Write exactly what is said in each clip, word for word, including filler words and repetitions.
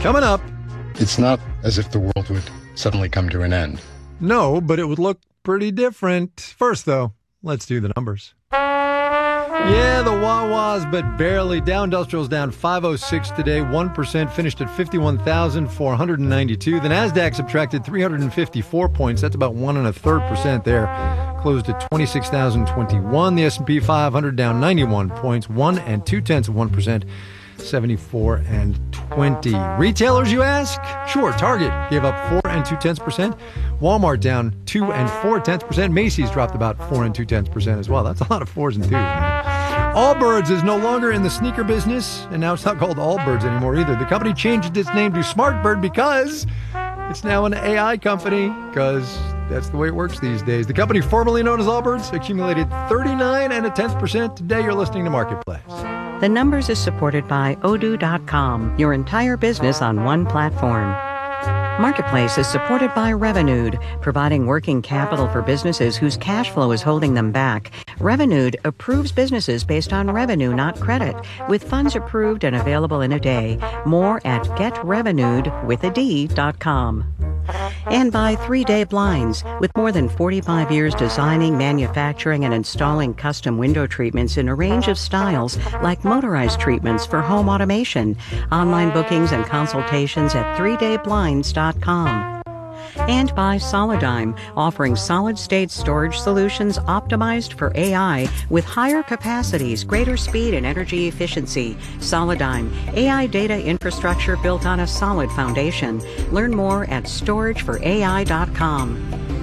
Coming up. It's not as if the world would suddenly come to an end. No, but it would look pretty different. First, though, let's do the numbers. Yeah, the Wawa's, but barely. Dow Industrial's down five oh six today, one percent, finished at fifty-one thousand four hundred ninety-two. The Nasdaq subtracted three hundred fifty-four points. That's about one and a third percent there. Closed at twenty-six thousand twenty-one. The S and P five hundred down ninety-one points, one and two tenths of one percent. seventy-four and twenty. Retailers, you ask? Sure, Target gave up four and two tenths percent. Walmart down two and four tenths percent. Macy's dropped about four and two tenths percent as well. That's a lot of fours and twos, man. Allbirds is no longer in the sneaker business, and now it's not called Allbirds anymore either. The company changed its name to SmartBird because it's now an A I company, because that's the way it works these days. The company formerly known as Allbirds accumulated thirty-nine and a tenth percent. Today you're listening to Marketplace. The Numbers is supported by Odoo dot com, your entire business on one platform. Marketplace is supported by Revenued, providing working capital for businesses whose cash flow is holding them back. Revenued approves businesses based on revenue, not credit, with funds approved and available in a day. More at get revenued with a D dot com. And by three day Blinds, with more than forty-five years designing, manufacturing, and installing custom window treatments in a range of styles, like motorized treatments for home automation. Online bookings and consultations at three day blinds dot com. And by Solidigm, offering solid-state storage solutions optimized for A I with higher capacities, greater speed, and energy efficiency. Solidigm, A I data infrastructure built on a solid foundation. Learn more at storage for A I dot com.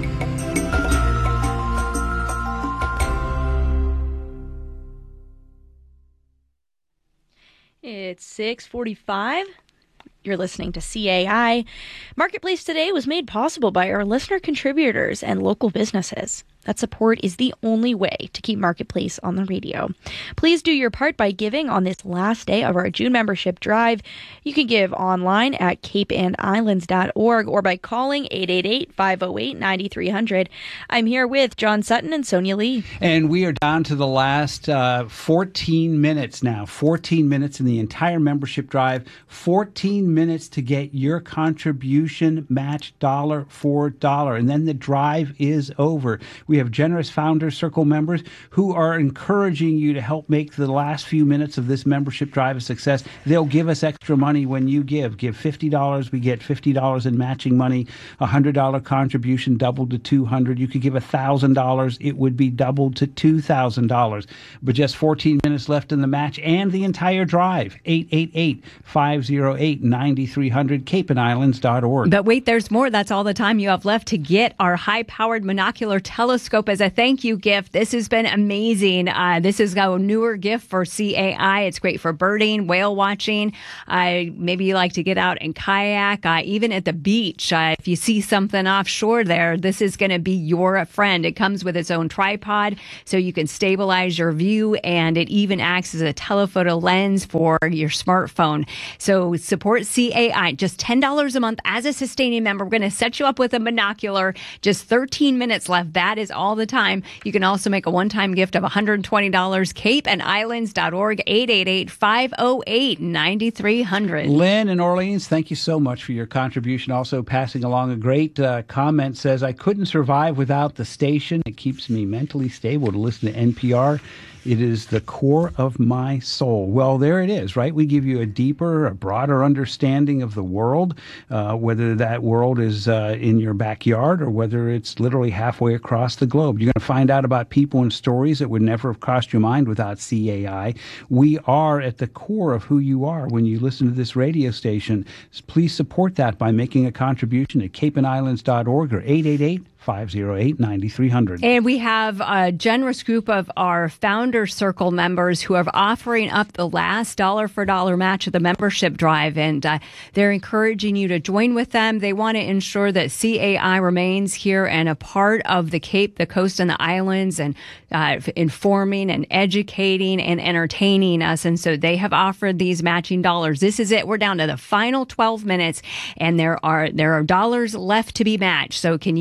It's six forty-five. You're listening to C A I. Marketplace today was made possible by our listener contributors and local businesses. That support is the only way to keep Marketplace on the radio. Please do your part by giving on this last day of our June membership drive. You can give online at cape and islands dot org or by calling eight eight eight, five oh eight, nine three hundred. I'm here with John Sutton and Sonia Lee. And we are down to the last uh, fourteen minutes now. fourteen minutes in the entire membership drive. fourteen minutes to get your contribution matched dollar for dollar. And then the drive is over. We have generous Founders Circle members who are encouraging you to help make the last few minutes of this membership drive a success. They'll give us extra money when you give. Give fifty dollars, we get fifty dollars in matching money. A one hundred dollars contribution doubled to two hundred dollars. You could give one thousand dollars, it would be doubled to two thousand dollars. But just fourteen minutes left in the match and the entire drive. eight eight eight, five oh eight, nine three hundred, cape and islands dot org. But wait, there's more. That's all the time you have left to get our high-powered monocular telescope as a thank you gift. This has been amazing. Uh, this is a newer gift for C A I. It's great for birding, whale watching. Uh, maybe you like to get out and kayak, uh, even at the beach. Uh, if you see something offshore there, this is going to be your friend. It comes with its own tripod, so you can stabilize your view, and it even acts as a telephoto lens for your smartphone. So support C A I. Just ten dollars a month as a sustaining member. We're going to set you up with a monocular. Just thirteen minutes left. That is all the time. You can also make a one-time gift of one hundred twenty dollars. cape and islands dot org, eight eight eight, five oh eight, nine three hundred. Lynn in Orleans, thank you so much for your contribution. Also passing along a great uh, comment, says, I couldn't survive without the station. It keeps me mentally stable to listen to N P R. It is the core of my soul. Well, there it is, right? We give you a deeper, a broader understanding of the world, uh, whether that world is uh, in your backyard or whether it's literally halfway across the globe. You're going to find out about people and stories that would never have crossed your mind without C A I. We are at the core of who you are when you listen to this radio station. Please support that by making a contribution at cape and islands dot org or eight eight eight, five oh eight, nine three hundred. And we have a generous group of our Founders Circle members who are offering up the last dollar for dollar match of the membership drive, and uh, they're encouraging you to join with them. They want to ensure that C A I remains here and a part of the Cape, the coast, and the islands, and uh, informing and educating and entertaining us. And so they have offered these matching dollars. This is it. We're down to the final twelve minutes, and there are there are dollars left to be matched. So can you help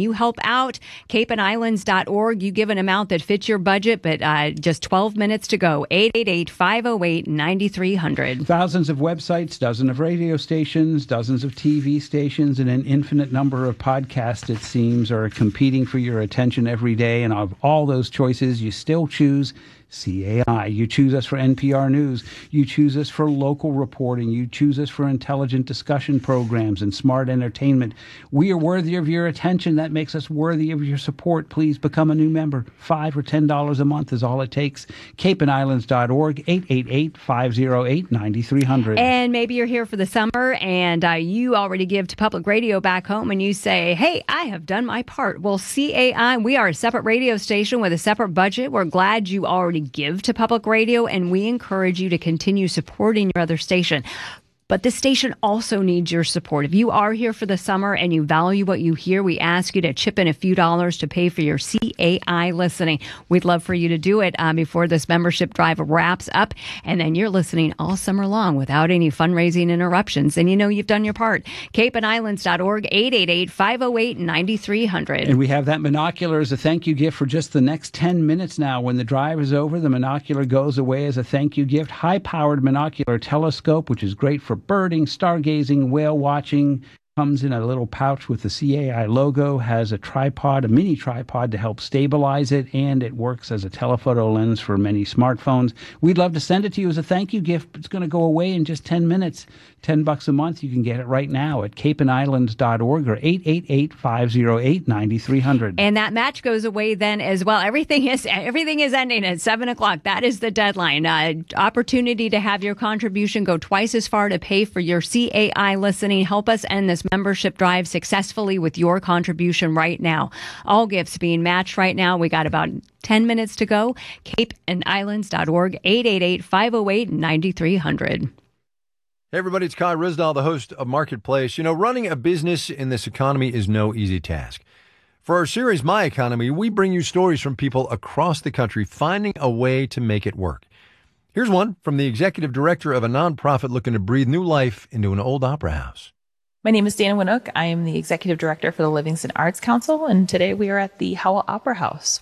out. cape and islands dot org. You give an amount that fits your budget, but uh, just twelve minutes to go. eight eight eight, five oh eight, nine three hundred. Thousands of websites, dozens of radio stations, dozens of T V stations, and an infinite number of podcasts, it seems, are competing for your attention every day. And of all those choices, you still choose C A I. You choose us for N P R News. You choose us for local reporting. You choose us for intelligent discussion programs and smart entertainment. We are worthy of your attention. That makes us worthy of your support. Please become a new member. Five or ten dollars a month is all it takes. cape and islands dot org, eight eight eight, five oh eight, nine three hundred. And maybe you're here for the summer and uh, you already give to public radio back home and you say, hey, I have done my part. Well, C A I, we are a separate radio station with a separate budget. We're glad you already give to public radio, and we encourage you to continue supporting your other station. But this station also needs your support. If you are here for the summer and you value what you hear, we ask you to chip in a few dollars to pay for your C A I listening. We'd love for you to do it uh, before this membership drive wraps up. And then you're listening all summer long without any fundraising interruptions. And you know you've done your part. cape and islands dot org, eight eight eight, five oh eight, nine three hundred. And we have that monocular as a thank you gift for just the next ten minutes now. When the drive is over, the monocular goes away as a thank you gift. High-powered monocular telescope, which is great for birding, stargazing, whale watching. Comes in a little pouch with the C A I logo, has a tripod, a mini tripod to help stabilize it, and it works as a telephoto lens for many smartphones. We'd love to send it to you as a thank you gift. It's going to go away in just ten minutes. ten bucks a month. You can get it right now at cape and islands dot org or eight eight eight, five oh eight, nine three hundred. And that match goes away then as well. Everything is everything is ending at seven o'clock. That is the deadline. Uh, opportunity to have your contribution go twice as far to pay for your C A I listening. Help us end this membership drive successfully with your contribution right now. All gifts being matched right now. We got about ten minutes to go. cape and islands dot org, eight eight eight, five oh eight, nine three hundred. Hey everybody, it's Kai Risdal, the host of Marketplace. You know, running a business in this economy is no easy task. For our series, My Economy, we bring you stories from people across the country finding a way to make it work. Here's one from the executive director of a nonprofit looking to breathe new life into an old opera house. My name is Dana Winook. I am the executive director for the Livingston Arts Council, and today we are at the Howell Opera House.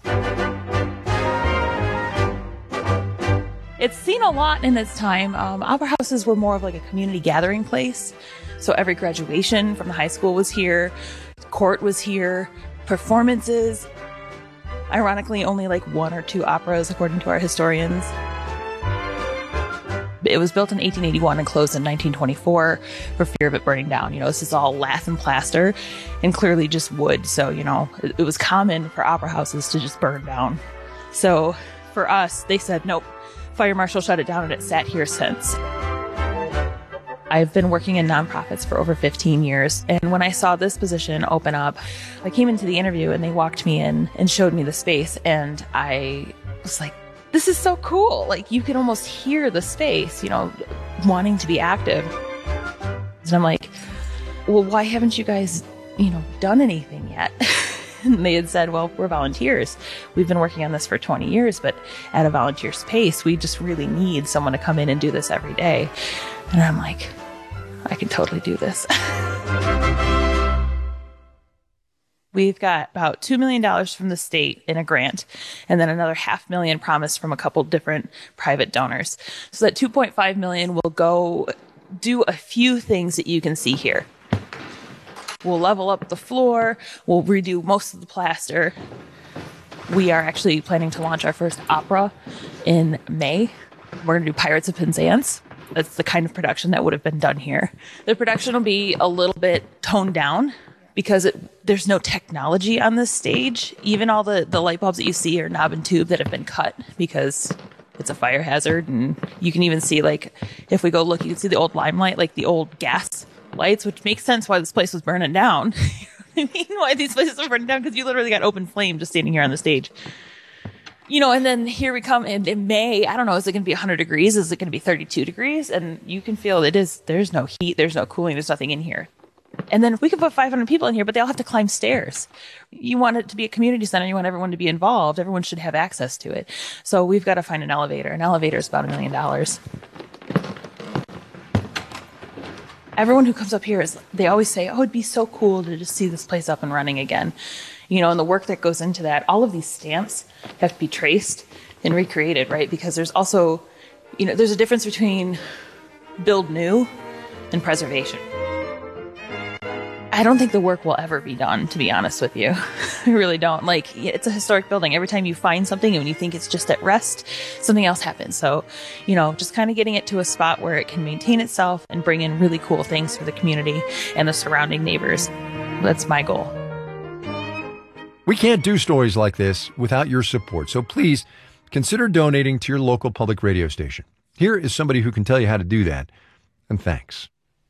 It's seen a lot in its time. Um, opera houses were more of like a community gathering place. So every graduation from the high school was here, court was here, performances. Ironically, only like one or two operas, according to our historians. It was built in eighteen eighty-one and closed in nineteen twenty-four for fear of it burning down. You know, this is all lath and plaster and clearly just wood. So, you know, it, it was common for opera houses to just burn down. So for us, they said, nope, fire marshal shut it down, and it sat here since. I've been working in nonprofits for over fifteen years. And when I saw this position open up, I came into the interview and they walked me in and showed me the space. And I was like, this is so cool. Like, you can almost hear the space, you know, wanting to be active. And I'm like, well, why haven't you guys, you know, done anything yet? And they had said, well, we're volunteers. We've been working on this for twenty years, but at a volunteer space, we just really need someone to come in and do this every day. And I'm like, I can totally do this. We've got about two million dollars from the state in a grant, and then another half million promised from a couple different private donors. So that two point five million dollars will go do a few things that you can see here. We'll level up the floor. We'll redo most of the plaster. We are actually planning to launch our first opera in May. We're going to do Pirates of Penzance. That's the kind of production that would have been done here. The production will be a little bit toned down because it, there's no technology on this stage. Even all the, the light bulbs that you see are knob and tube that have been cut because it's a fire hazard. And you can even see, like, if we go look, you can see the old limelight, like the old gas lights, which makes sense why this place was burning down. I mean, why these places are burning down, because you literally got open flame just standing here on the stage. You know, and then here we come in, in May. I don't know, is it going to be one hundred degrees? Is it going to be thirty-two degrees? And you can feel it is, there's no heat, there's no cooling, there's nothing in here. And then we could put five hundred people in here, but they all have to climb stairs. You want it to be a community center. You want everyone to be involved. Everyone should have access to it. So we've got to find an elevator. An elevator is about a million dollars. Everyone who comes up here is, they always say, oh, it'd be so cool to just see this place up and running again. you know, and the work that goes into that, all of these stamps have to be traced and recreated, right? Because there's also, you know, there's a difference between build new and preservation. I don't think the work will ever be done, to be honest with you. I really don't. Like, it's a historic building. Every time you find something and when you think it's just at rest, something else happens. So, you know, just kind of getting it to a spot where it can maintain itself and bring in really cool things for the community and the surrounding neighbors. That's my goal. We can't do stories like this without your support. So please consider donating to your local public radio station. Here is somebody who can tell you how to do that. And thanks.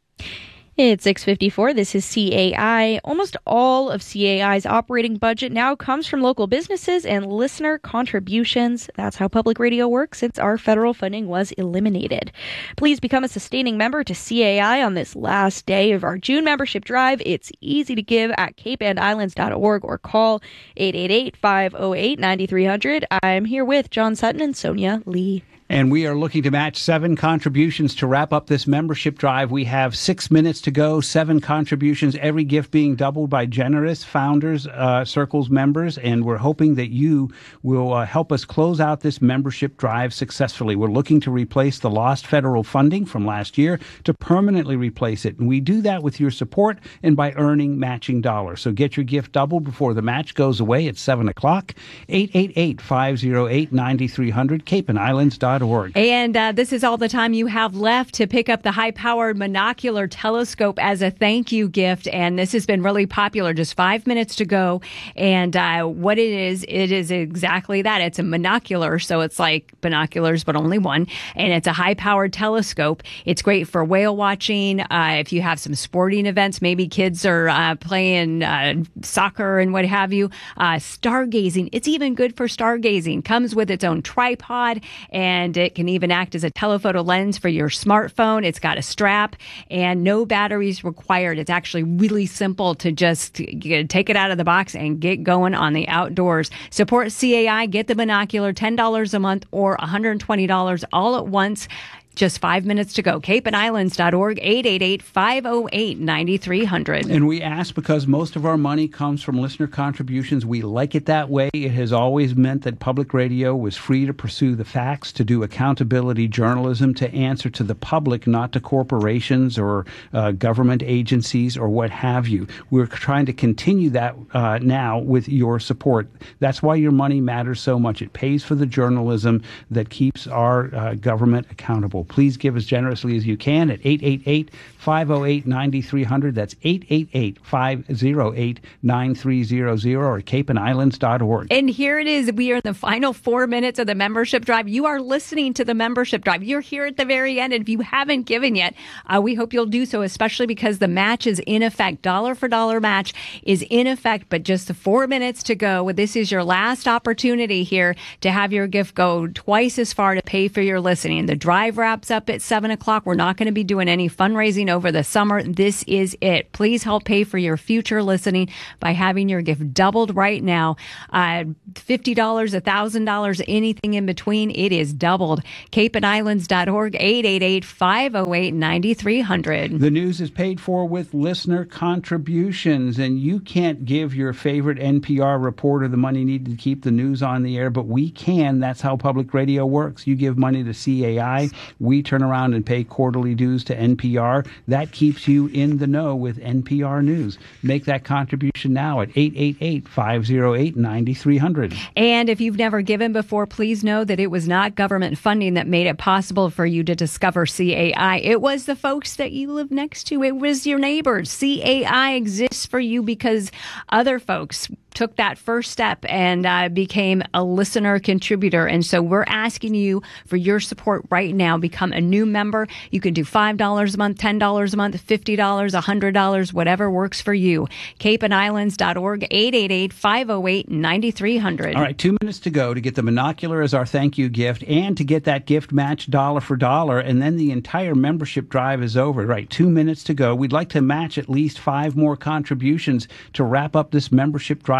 It's six fifty-four. This is C A I. Almost all of C A I's operating budget now comes from local businesses and listener contributions. That's how public radio works since our federal funding was eliminated. Please become a sustaining member to C A I on this last day of our June membership drive. It's easy to give at cape and islands dot org or call eight eight eight, five oh eight, nine three hundred. I'm here with John Sutton and Sonia Lee. And we are looking to match seven contributions to wrap up this membership drive. We have six minutes to go, seven contributions, every gift being doubled by generous Founders uh, Circles members. And we're hoping that you will uh, help us close out this membership drive successfully. We're looking to replace the lost federal funding from last year to permanently replace it. And we do that with your support and by earning matching dollars. So get your gift doubled before the match goes away at seven o'clock. eight eight eight, five oh eight, nine three hundred, cape and islands dot org. And uh, this is all the time you have left to pick up the high-powered monocular telescope as a thank you gift. And this has been really popular. Just five minutes to go. And uh, what it is, it is exactly that. It's a monocular, so it's like binoculars, but only one. And it's a high-powered telescope. It's great for whale watching. Uh, if you have some sporting events, maybe kids are uh, playing uh, soccer and what have you. Uh, stargazing. It's even good for stargazing. Comes with its own tripod, and it can even act as a telephoto lens for your smartphone. It's got a strap and no batteries required. It's actually really simple to just take it out of the box and get going on the outdoors. Support C A I. Get the binocular, ten dollars a month or one hundred twenty dollars all at once. Just five minutes to go. cape and islands dot org, eight eight eight, five oh eight, nine three hundred. And we ask because most of our money comes from listener contributions. We like it that way. It has always meant that public radio was free to pursue the facts, to do accountability journalism, to answer to the public, not to corporations or uh, government agencies or what have you. We're trying to continue that uh, now with your support. That's why your money matters so much. It pays for the journalism that keeps our uh, government accountable. Please give as generously as you can at eight eight eight, five oh eight, nine three hundred. That's eight eight eight, five oh eight, nine three hundred or cape and islands dot org. And here it is. We are in the final four minutes of the membership drive. You are listening to the membership drive. You're here at the very end. And if you haven't given yet, uh, we hope you'll do so, especially because the match is in effect. Dollar for dollar match is in effect, but just four minutes to go. This is your last opportunity here to have your gift go twice as far to pay for your listening. The drive wraps up at seven o'clock. We're not going to be doing any fundraising over the summer. This is it. Please help pay for your future listening by having your gift doubled right now. Uh, fifty dollars, one thousand dollars, anything in between, it is doubled. cape and islands dot org, eight eight eight, five oh eight, nine three hundred. The news is paid for with listener contributions, and you can't give your favorite N P R reporter the money needed to keep the news on the air, but we can. That's how public radio works. You give money to C A I. We turn around and pay quarterly dues to N P R. That keeps you in the know with N P R News. Make that contribution now at eight eight eight, five oh eight, nine three hundred. And if you've never given before, please know that it was not government funding that made it possible for you to discover C A I. It was the folks that you live next to. It was your neighbors. C A I exists for you because other folks took that first step and uh, became a listener contributor. And so we're asking you for your support right now. Become a new member. You can do five dollars a month, ten dollars a month, fifty dollars, one hundred dollars, whatever works for you. cape and islands dot org, eight eight eight, five oh eight, nine three hundred. All right, two minutes to go to get the monocular as our thank you gift and to get that gift match dollar for dollar. And then the entire membership drive is over. Right, two minutes to go. We'd like to match at least five more contributions to wrap up this membership drive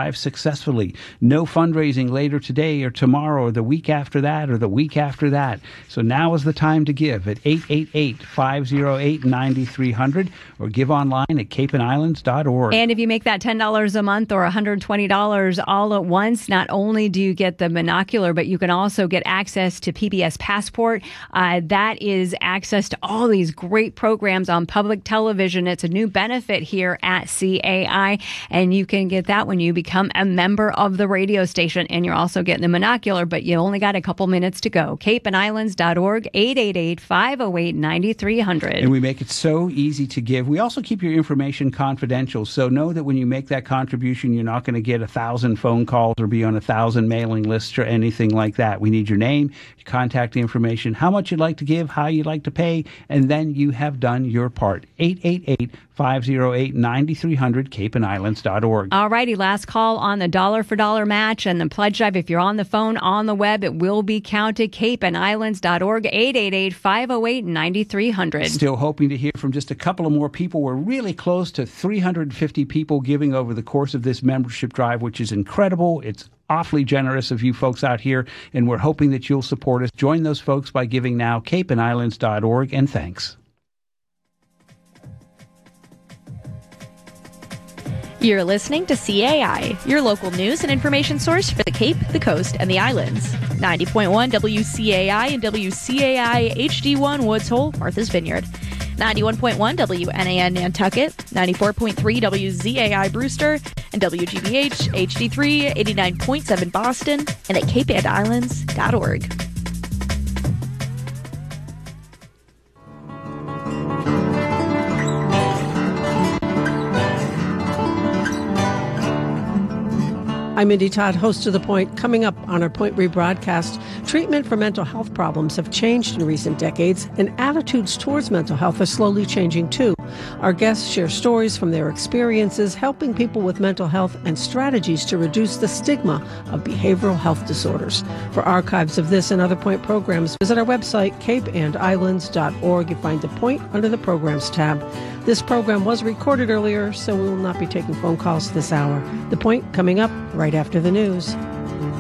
drive successfully. No fundraising later today or tomorrow or the week after that or the week after that. So now is the time to give at eight eight eight, five oh eight, nine three hundred or give online at cape and islands dot org. And if you make that ten dollars a month or one hundred twenty dollars all at once, not only do you get the monocular, but you can also get access to P B S Passport. Uh, that is access to all these great programs on public television. It's a new benefit here at C A I, and you can get that when you become a member of the radio station. And you're also getting the monocular, but you only got a couple minutes to go. cape and islands dot org, eight eight eight, five oh eight, nine three hundred. And we make it so easy to give. We also keep your information confidential, so know that when you make that contribution, you're not going to get a thousand phone calls or be on a thousand mailing lists or anything like that. We need your name, your contact information, how much you'd like to give, how you'd like to pay, and then you have done your part. eight eight eight, five oh eight, nine three hundred, cape and islands dot org. All righty, last call on the dollar for dollar match and the pledge drive. If you're on the phone, on the web, it will be counted. cape and islands dot org, eight eight eight, five oh eight, nine three hundred. Still hoping to hear from just a couple of more people. We're really close to three hundred fifty people giving over the course of this membership drive, which is incredible. It's awfully generous of you folks out here, and we're hoping that you'll support us. Join those folks by giving now, cape and islands dot org, and thanks. You're listening to C A I, your local news and information source for the Cape, the Coast, and the Islands. ninety point one W C A I and W C A I H D one Woods Hole, Martha's Vineyard. ninety-one point one W N A N Nantucket, ninety-four point three W Z A I Brewster, and W G B H H D three, eighty-nine point seven Boston, and at cape and islands dot org. I'm Mindy Todd, host of The Point. Coming up on our Point rebroadcast, treatment for mental health problems have changed in recent decades, and attitudes towards mental health are slowly changing too. Our guests share stories from their experiences helping people with mental health and strategies to reduce the stigma of behavioral health disorders. For archives of this and other Point programs, visit our website, cape and islands dot org. You find The Point under the Programs tab. This program was recorded earlier, so we will not be taking phone calls this hour. The Point coming up right after the news.